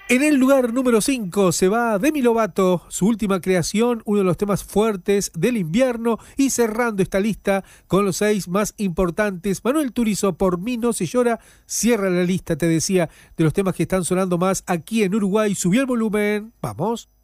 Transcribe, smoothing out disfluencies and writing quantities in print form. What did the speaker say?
En el lugar número 5 se va Demi Lovato, su última creación, uno de los temas fuertes del invierno, y cerrando esta lista con los 6 más importantes, Manuel Turizo, Por mí no se llora, cierra la lista, te decía, de los temas que están sonando más aquí en Uruguay. Subió el volumen, vamos.